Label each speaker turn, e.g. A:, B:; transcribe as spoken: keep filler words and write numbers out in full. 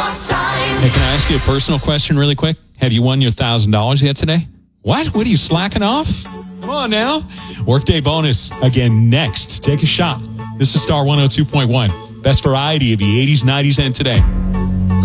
A: time.
B: Hey, can I ask you a personal question really quick? Have you won your one thousand dollars yet today? What? What are you slacking off? Come on now. Workday bonus again next. Take a shot. This is Star one oh two point one. Best variety of the eighties, nineties, and today.